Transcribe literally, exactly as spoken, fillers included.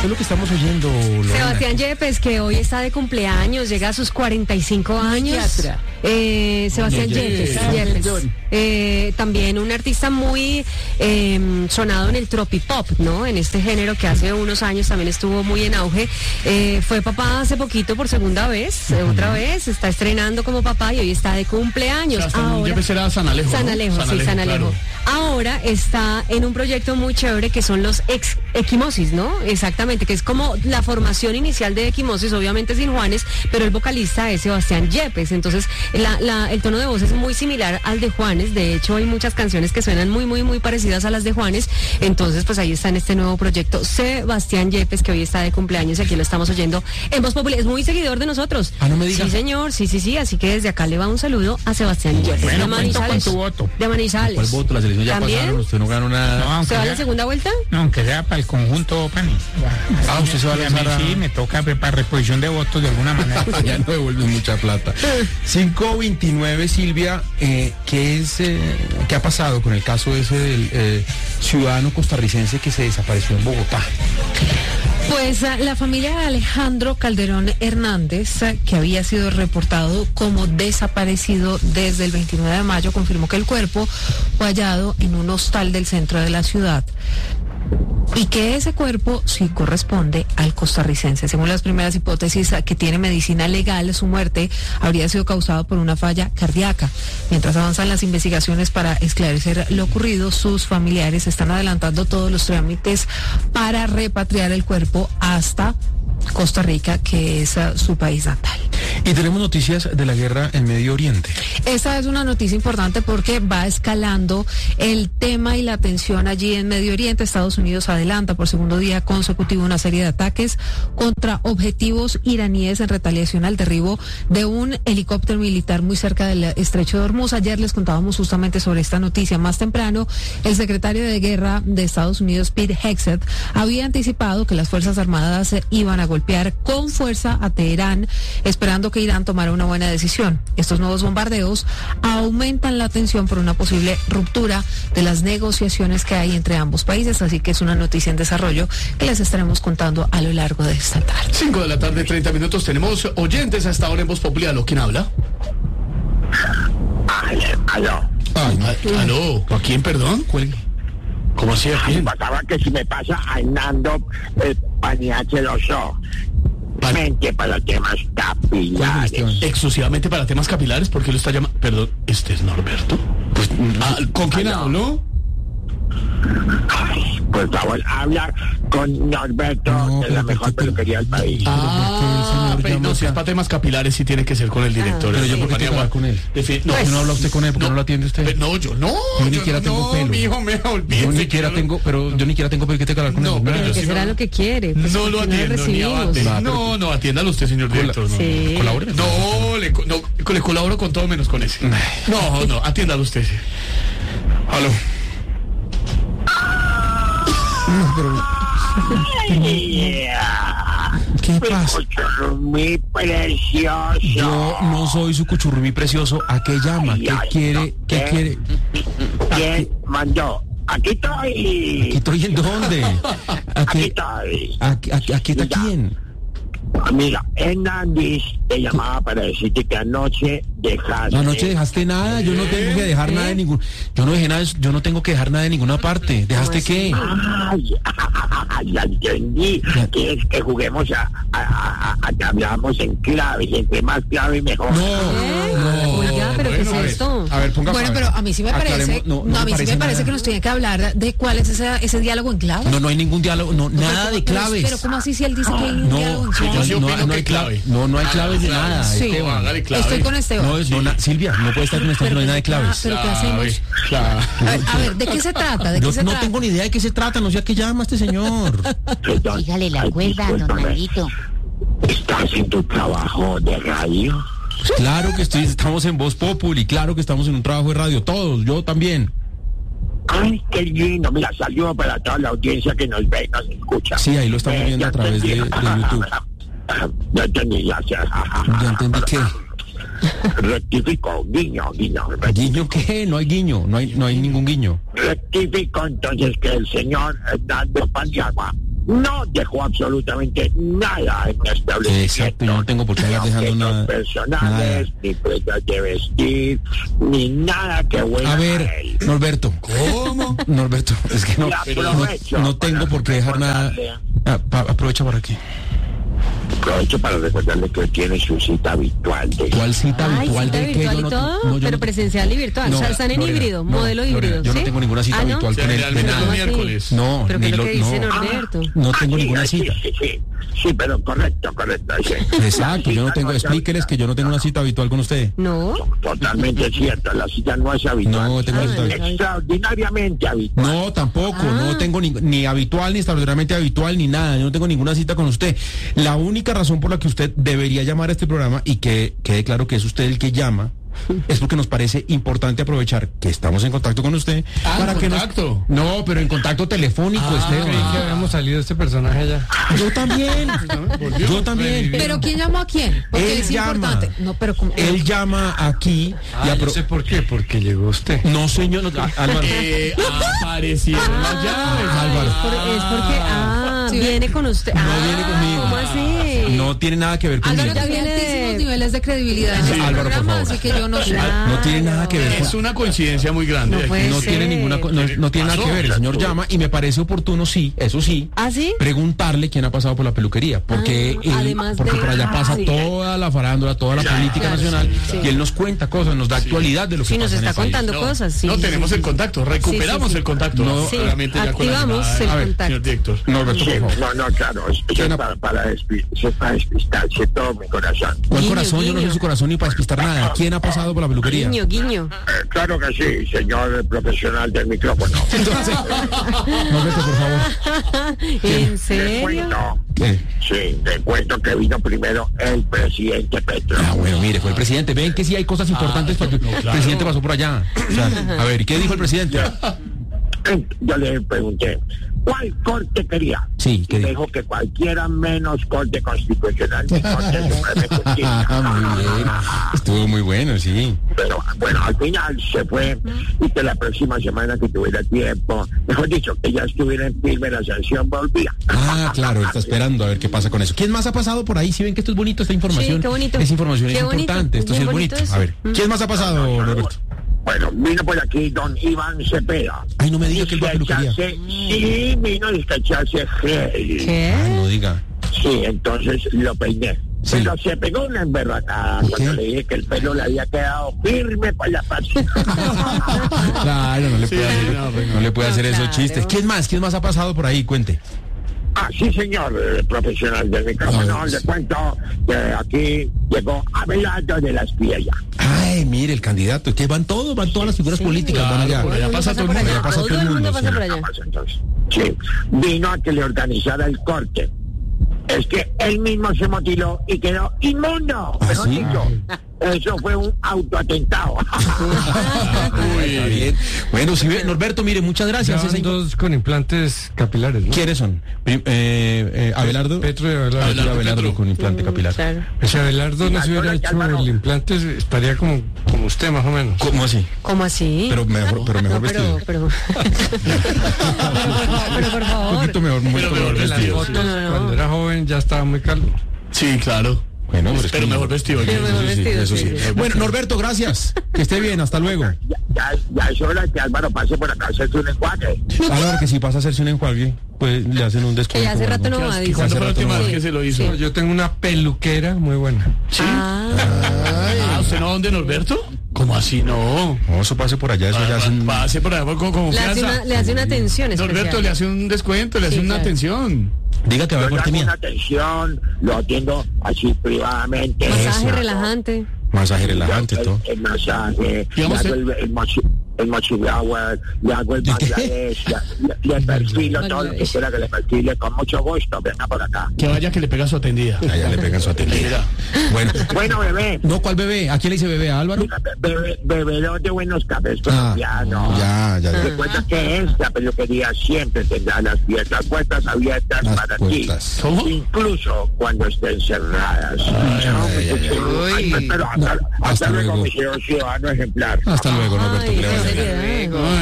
¿Qué es lo que estamos oyendo, Lorena? Sebastián Yepes, que hoy está de cumpleaños, llega a sus cuarenta y cinco años. Eh, Sebastián Yepes, Yepes. Eh, también un artista muy eh, sonado en el tropipop, ¿no? En este género que hace unos años también estuvo muy en auge. Eh, fue papá hace poquito por segunda vez, uh-huh. otra vez, está estrenando como papá y hoy está de cumpleaños. Sebastián Ahora, Yepes era San Alejo, San Alejo, ¿no? sí, San Alejo, San Alejo. Claro. Ahora está en un proyecto muy chévere que son los ex Equimosis, ¿no? Exactamente, que es como la formación inicial de Equimosis, obviamente sin Juanes, pero el vocalista es Sebastián Yepes. Entonces, la, la, el tono de voz es muy similar al de Juanes. De hecho, hay muchas canciones que suenan muy, muy, muy parecidas a las de Juanes. Entonces, pues ahí está en este nuevo proyecto Sebastián Yepes, que hoy está de cumpleaños y aquí lo estamos oyendo en Voz Populi. Es muy seguidor de nosotros. Ah, no me digas. Sí, señor, sí, sí, sí. Así que desde acá le va un saludo a Sebastián Yepes. Bueno, de cuento con tu voto. De Manizales. ¿Cuál voto? La selección ya ¿También? pasaron, usted no ganó nada. No, aunque ¿Se va a sea- la segunda vuelta? No, aunque sea para el conjunto, Pani. Ah, usted se va a Y a lanzar mí a- sí, me toca pues, para reposición de votos de alguna manera. Ya no devuelven mucha plata. cinco veintinueve, Silvia, eh, ¿qué es, eh, qué ha pasado con el caso ese del eh, ciudadano costarricense que se desapareció en Bogotá? Pues uh, la familia de Alejandro Calderón Hernández, uh, que había sido reportado como desaparecido desde el veintinueve de mayo, confirmó que el cuerpo fue hallado en un hostal del centro de la ciudad y que ese cuerpo sí corresponde al costarricense. Según las primeras hipótesis uh, que tiene medicina legal, su muerte habría sido causada por una falla cardíaca. Mientras avanzan las investigaciones para esclarecer lo ocurrido, sus familiares están adelantando todos los trámites para repatriar el cuerpo hasta Costa Rica, que es uh, su país natal. Y tenemos noticias de la guerra en Medio Oriente. Esta es una noticia importante porque va escalando el tema y la tensión allí en Medio Oriente. Estados Unidos adelanta por segundo día consecutivo una serie de ataques contra objetivos iraníes en retaliación al derribo de un helicóptero militar muy cerca del estrecho de Hormuz. Ayer les contábamos justamente sobre esta noticia. Más temprano, el secretario de Guerra de Estados Unidos, Pete Hegseth, había anticipado que las Fuerzas Armadas eh, iban a golpear con fuerza a Teherán, esperando que Irán tomara una buena decisión. Estos nuevos bombardeos aumentan la tensión por una posible ruptura de las negociaciones que hay entre ambos países, así que es una noticia en desarrollo que les estaremos contando a lo largo de esta tarde. cinco de la tarde, treinta minutos. Tenemos oyentes hasta ahora en Voz Populi. ¿Aló? ¿Quién habla? Ay, aló. Ay, no. Ah, ¿Aló? ¿A quién, perdón? Cuelgue. ¿Cómo así? ¿A Ay, quién? pasaba que si me pasa a Hernando eh, Paniache Loso. Pan- Mente para temas capilares. Esteban. Exclusivamente para temas capilares, ¿por qué lo está llamando? Perdón, ¿este es Norberto? Pues, ah, ¿con quién Aló. habló? Ay, por favor, habla con Norberto, No, de la pero mejor ¿por qué te- peluquería del país. Ah, porque el señor pero llama no, si es acá. para temas capilares sí tiene que ser con el director. Pero yo, ¿por qué tengo que hablar con él? Defi- ¿Por qué no habla usted con él? ¿Por qué no lo atiende usted? Pero no, yo no. Yo ni yo siquiera no, tengo pelo. mijo, me olvidé. Yo ni siquiera tengo, pero yo ni siquiera tengo por qué te hablar con No, él. pero nada. yo ¿Qué sí será no- lo que quiere? Pues, No lo porque atiendo, ni recibimos. abate. Va, pero- No, no, atiéndalo usted, señor director. no. Sí. ¿Colabore? No, le, co- no, le colaboro con todo menos con ese. No, no, atiéndalo usted. Aló. No, pero, Ay, ¿qué pasa? muy precioso. Yo no soy su cuchurrumí precioso. ¿A qué llama? ¿Qué Ay, quiere? no, ¿Qué ¿qué? quiere? ¿Quién mandó? Aquí estoy. ¿Aquí estoy en dónde? ¿A Aquí qué? estoy. ¿A, a, a qué está quién? Mira, Hernández te llamaba para decirte que anoche dejaste. No, anoche dejaste nada, yo no tengo que dejar nada de ningún, yo no dejé nada, yo no tengo que dejar nada de ninguna parte. ¿Dejaste qué? Ay, ya entendí. Quieres que juguemos a, a, a, a que hablamos en claves, entre más clave mejor. No, ¿Eh? no. Oiga, pero ¿qué es a ver, esto? A ver, ponga. Bueno, a ver, pero a mí sí me parece, aclaremos, no, no a mí sí me parece nada. que nos tiene que hablar de cuál es ese, ese diálogo en clave. No, no hay ningún diálogo, no, Pero nada ¿cómo- de pero- claves. Pero ¿cómo así si él dice que hay un No, diálogo en Sí, clave? yo sí no, opino no que hay clave, clave. no, no hay claves de Clave. nada. Sí. Esteban. Hágale clave. Estoy con Esteban. No, es- no, na- Silvia, no puede estar con esta, no hay nada de claves. Pero ¿qué hacemos? Clave. A ver, a ver, ¿de qué se trata? ¿De qué Yo se no trata? tengo ni idea de qué se trata, no sé a qué llama este señor. Perdón. Dígale la Ay, cuerda, don discúlpame. Manguito. ¿Estás en tu trabajo de radio? Claro que estoy, estamos en Voz Populi, claro que estamos en un trabajo de radio, todos, yo también. Ay, qué lindo. Mira, saludo para toda la audiencia que nos ve y nos escucha. Sí, ahí lo estamos Eh, viendo ya a través de, de entendí. YouTube. Ya entendí, ya sé. Ya entendí qué. Rectifico, guiño, guiño. ¿Guiño qué? No hay guiño, no hay, no hay ningún guiño. Rectifico entonces que el señor Hernando Paniagua no dejó absolutamente nada en mi establecimiento. Exacto, yo no tengo por qué Ni andar dejando objetos nada. personales, nada. ni prendas de vestir, ni nada que huela A a ver, él. Norberto. ¿Cómo? Norberto, es que no, Y no, aprovecho no tengo para por qué dejar nada. recordarle- Ah, pa- aprovecha para qué. Aprovecho para recordarle que tiene su cita habitual de... ¿Cuál cita Ay, habitual cita de que virtual yo y no todo, no, yo pero no- presencial y virtual. No, o sea, están en Lorena, híbrido, no, modelo Lorena, híbrido. yo no ¿sí? tengo ninguna cita ¿Ah, no? habitual con él, de Generalmente nada. los ¿Cómo así? miércoles. No, ¿Pero ni qué es lo lo- que dice no. Norberto? No tengo Ah, sí, ninguna sí, cita. Sí, sí, sí, pero correcto, correcto. Sí. Exacto, yo no La tengo, cita explíqueles que yo no tengo una cita habitual con usted. No. Totalmente cierto, la cita no es habitual. No tengo Ah, cita habitual. Extraordinariamente habitual. No, tampoco, Ah. no tengo ni, ni habitual, ni extraordinariamente habitual, ni nada. Yo no tengo ninguna cita con usted. La única razón por la que usted debería llamar a este programa y que quede claro que es usted el que llama es porque nos parece importante aprovechar que estamos en contacto con usted Ah, para ¿en que contacto? nos... No, pero en contacto telefónico, Ah, Esteban. creí que habíamos salido este personaje allá. Yo también. Volvió. Yo también. Pero ¿quién llamó a quién? Porque Él es llama. importante. No, pero como Él llama aquí y Ah, yo apro- sé por qué, porque llegó usted. No, señor, no, Álvaro. Eh, aparecieron las llaves. Álvaro. Es, por- es porque, ah, Sí, viene con usted. No Ah, viene conmigo. ¿Cómo así? No tiene nada que ver conmigo. Álvaro ya tiene viene de- altísimos niveles de credibilidad en Sí, este Álvaro, por programa, favor. así que yo no sé. Claro. No tiene nada que ver con... Es una coincidencia muy grande. No aquí. puede No ser. tiene ninguna co- no, no tiene nada que ver, el señor llama y me parece oportuno, sí, eso sí, ¿Ah, sí? preguntarle quién ha pasado por la peluquería, porque Ah, él- además porque de- por allá pasa Ay. toda la farándula, toda la política Claro, nacional sí, sí. y él nos cuenta cosas, nos da actualidad de lo que Sí, nos pasa en está el país. contando No, cosas. Sí, no sí, tenemos sí, el sí. contacto, recuperamos Sí, sí, sí. el contacto. No, Sí, obviamente ya con la activamos llamada, el a ver, contacto. señor director. Norberto, por favor. No, no, claro, es, es ¿Quién para, para, despi- para despistarse todo mi corazón. ¿Cuál Guiño, corazón? Yo no guiño. soy su corazón ni para despistar nada. ¿Quién ha pasado por la peluquería? Guiño, guiño. Eh, claro que sí, señor profesional del micrófono. Entonces, Norberto, por favor. ¿En Le serio? cuento, ¿Qué? sí, le cuento que vino primero el presidente Petro. Ah, bueno, mire, fue el presidente. Ven que sí hay cosas importantes porque el presidente pasó por allá. O sea, a ver, ¿y qué dijo el presidente? Eh, Yo le pregunté, ¿cuál corte quería? Sí, ¿qué y me dijo? dijo que cualquiera menos corte constitucional ni corte suprema de justicia. Ah, muy bien. Estuvo muy bueno, sí. Pero bueno, al final se fue y que la próxima semana que tuviera tiempo, mejor dicho, que ya estuviera en firme la sanción, volvía. Ah, claro, está esperando a ver qué pasa con eso. ¿Quién más ha pasado por ahí? Si ven que esto es bonito, esta información. Sí, qué bonito. Es información, Qué es bonito, importante. Esto sí bien es bonito. bonito eso. A ver, Mm. ¿quién más ha pasado, Norberto? Bueno, vino por aquí don Iván Cepeda. Ay, no me diga que él va a peluquería. Echarse- Sí, vino a echarse gel. ¿Qué? Ay, no diga. Sí, entonces lo peiné. Sí. Pero se pegó una emberratada ¿Por cuando qué? le dije que el pelo le había quedado firme para la pata. Claro, no le Sí, puede hacer, no, pues no. no le puede hacer esos Claro. chistes. ¿Quién más? ¿Quién más ha pasado por ahí? Cuente. Ah, sí, señor, eh, profesional del micrófono. Ah, Le sí. cuento que aquí llegó Abelardo de las Piedras. Ay, mire, el candidato. Que van todos, van todas las figuras Sí, políticas, van allá. por allá pasa todo el por mundo, allá. allá pasa Todo el mundo pasa por allá. Vamos, entonces. Sí, vino a que le organizara el corte. Es que él mismo se mutiló y quedó inmundo. ¿Ah, Mejor sí? dicho, eso fue un autoatentado. Está bien. Bueno, si ve, Norberto, mire, muchas gracias. Ya Esa van info- dos con implantes capilares, ¿no? ¿Quiénes son? Prim- eh, eh, Abelardo. Petro y Abelardo. Petro y Abelardo Petro. con implante capilar. Claro. Si Abelardo no se hubiera Álvaro, hecho Álvaro. el implante, estaría como, como usted, más o menos. ¿Cómo así? ¿Cómo así? Pero mejor, pero mejor No, vestido. pero, pero, pero por Un favor. poquito mejor, muy Pero mejor mejor En las vestido. fotos, No, no, no. cuando era joven, ya estaba muy calvo. Sí, claro. Bueno, pero, es Pero que- mejor vestido. Pero aquí. mejor Eso sí, vestido, eso sí, sí. sí. Bueno, Norberto, gracias. Que esté bien, hasta luego. ya, ya, ya es hora que Álvaro pase por acá a hacerse un enjuague. Álvaro, que si pasa a hacerse un enjuague, pues le hacen un descuento. Que ya hace o rato algo. no va, ¿Y dice. cuándo fue la Hace rato última no vez va. que se lo hizo? Sí. Yo tengo una peluquera muy buena. Ah, Ah, ¿usted no va donde Norberto? ¿Cómo así no? No, eso pase por allá, eso ya hacen... Pase por allá con con le hace, confianza. una, le hace una atención especial. Norberto le hace un descuento, le hace Sí, una claro. atención. Diga que va a Yo le parte hago una mía. atención, lo atiendo así privadamente. Masaje Eso. relajante. Masaje relajante, todo. El, el masaje, le Digamos, hago el, el, mochi, el mochiblower, le hago el Bangladesh, le, le perfilo todo lo que Bangladesh. quiera que le perfile, con mucho gusto, venga por acá. Que vaya que le pega su atendida. Allá le pegan su atendida. Bueno, Bueno, bebé, no, ¿cuál bebé? ¿A quién le dice bebé? ¿A Álvaro? bebé, bebedor de buenos cafés Ah, colombianos. ya, ya, ya. Recuerda que esta peluquería siempre tendrá las puertas, puertas abiertas Las para puertas. ti, ¿Cómo? incluso cuando estén cerradas. No, ay, ay, ay, pero hasta, No, hasta hasta luego, luego. mi señor ciudadano ejemplar. Hasta luego, Norberto. Ay, que le vaya qué bien. seriedad. Ay,